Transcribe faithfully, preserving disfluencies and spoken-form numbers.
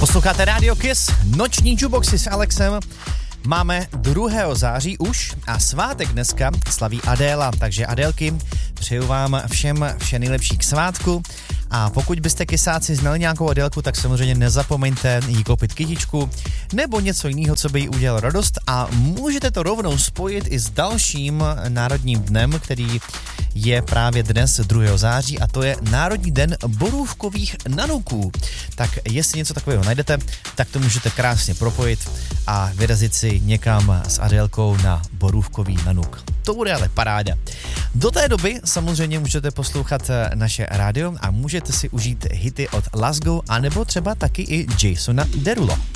Posloucháte Radio Kiss, noční jukeboxy s Alexem. Máme druhého září už a svátek dneska slaví Adéla, takže Adélky, přeju vám všem vše nejlepší k svátku. A pokud byste kysáci znali nějakou Adélku, tak samozřejmě nezapomeňte jí koupit kytičku nebo něco jiného, co by jí udělal radost, a můžete to rovnou spojit i s dalším národním dnem, který je právě dnes druhého září, a to je Národní den borůvkových nanuků. Tak jestli něco takového najdete, tak to můžete krásně propojit a vyrazit si někam s Adélkou na borůvkový nanuk. To bude ale paráda. Do té doby samozřejmě můžete poslouchat naše rádio a můžete si užít hity od Lasgo, anebo třeba taky i Jasona Derulo.